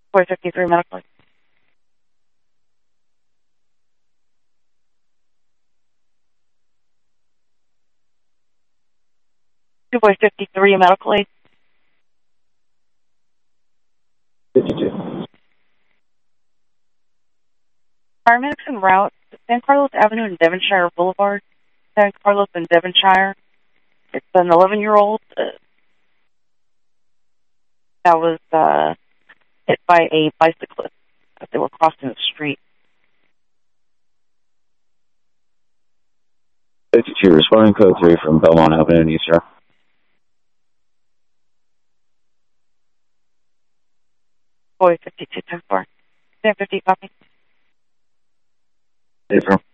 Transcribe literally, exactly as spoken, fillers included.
four fifty-three medical. two boy fifty-three medical aid. fifty-two. Paramedics en route to San Carlos Avenue and Devonshire Boulevard. San Carlos and Devonshire. It's an eleven-year-old uh, that was uh, hit by a bicyclist as they were crossing the street. fifty-two, responding code three from Belmont Avenue in Easter. Boy fifty-two ten four. San fifty copy. Affirm.